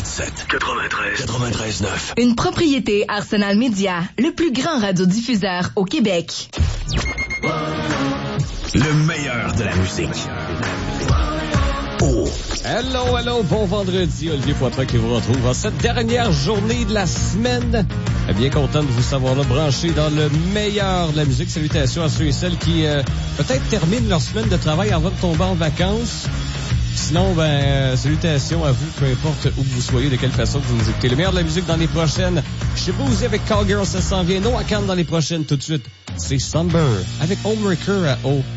93.9. Une propriété Arsenal Media, le plus grand radiodiffuseur au Québec. Le meilleur de la musique. Oh. Hello, bon vendredi. Olivier Poitras qui vous retrouve en cette dernière journée de la semaine. Bien content de vous savoir là, branché dans le meilleur de la musique. Salutations à ceux et celles qui peut-être terminent leur semaine de travail avant de tomber en vacances. Sinon, salutations à vous, peu importe où vous soyez, de quelle façon vous nous écoutez. Le meilleur de la musique dans les prochaines. Chez vous avec Cowgirl, ça s'en vient. Noah Khan dans les prochaines tout de suite. C'est Sunburn avec Homewrecker à O.